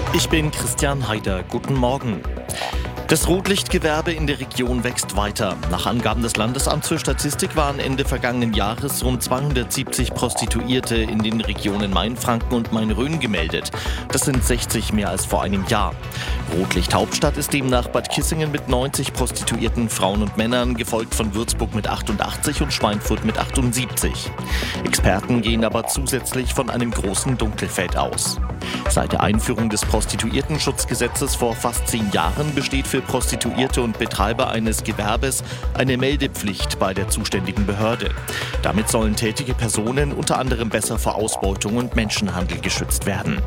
Ich bin Christian Heider. Guten Morgen. Das Rotlichtgewerbe in der Region wächst weiter. Nach Angaben des Landesamts für Statistik waren Ende vergangenen Jahres rund 270 Prostituierte in den Regionen Mainfranken und Main-Rhön gemeldet. Das sind 60 mehr als vor einem Jahr. Rotlicht-Hauptstadt ist demnach Bad Kissingen mit 90 prostituierten Frauen und Männern, gefolgt von Würzburg mit 88 und Schweinfurt mit 78. Experten gehen aber zusätzlich von einem großen Dunkelfeld aus. Seit der Einführung des Prostituiertenschutzgesetzes vor fast 10 Jahren besteht für Prostituierte und Betreiber eines Gewerbes eine Meldepflicht bei der zuständigen Behörde. Damit sollen tätige Personen unter anderem besser vor Ausbeutung und Menschenhandel geschützt werden.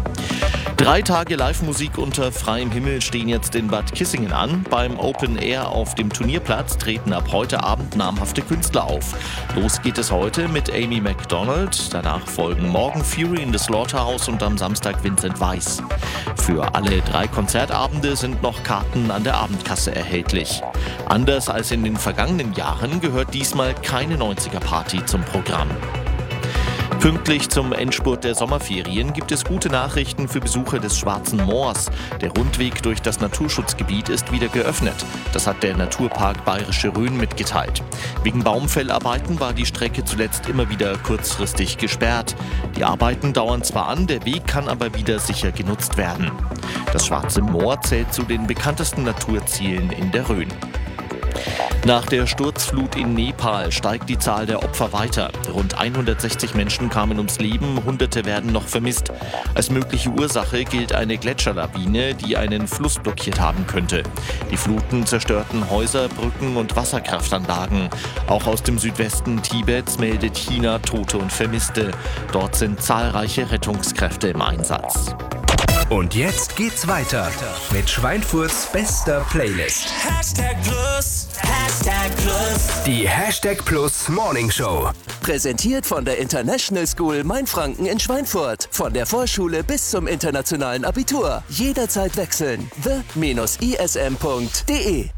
3 Tage Live-Musik unter freiem Himmel stehen jetzt in Bad Kissingen an. Beim Open Air auf dem Turnierplatz treten ab heute Abend namhafte Künstler auf. Los geht es heute mit Amy Macdonald. Danach folgen morgen Fury in the Slaughterhouse und am Samstag Vincent Weiss. Für alle 3 Konzertabende sind noch Karten an der Abendkasse erhältlich. Anders als in den vergangenen Jahren gehört diesmal keine 90er-Party zum Programm. Pünktlich zum Endspurt der Sommerferien gibt es gute Nachrichten für Besucher des Schwarzen Moors. Der Rundweg durch das Naturschutzgebiet ist wieder geöffnet. Das hat der Naturpark Bayerische Rhön mitgeteilt. Wegen Baumfellarbeiten war die Strecke zuletzt immer wieder kurzfristig gesperrt. Die Arbeiten dauern zwar an, der Weg kann aber wieder sicher genutzt werden. Das Schwarze Moor zählt zu den bekanntesten Naturzielen in der Rhön. Nach der Sturzflut in Nepal steigt die Zahl der Opfer weiter. Rund 160 Menschen kamen ums Leben, Hunderte werden noch vermisst. Als mögliche Ursache gilt eine Gletscherlawine, die einen Fluss blockiert haben könnte. Die Fluten zerstörten Häuser, Brücken und Wasserkraftanlagen. Auch aus dem Südwesten Tibets meldet China Tote und Vermisste. Dort sind zahlreiche Rettungskräfte im Einsatz. Und jetzt geht's weiter mit Schweinfurts bester Playlist. Hashtag Plus, Hashtag Plus. Die Hashtag Plus Morning Show. Präsentiert von der International School Mainfranken in Schweinfurt. Von der Vorschule bis zum internationalen Abitur. Jederzeit wechseln. the-ism.de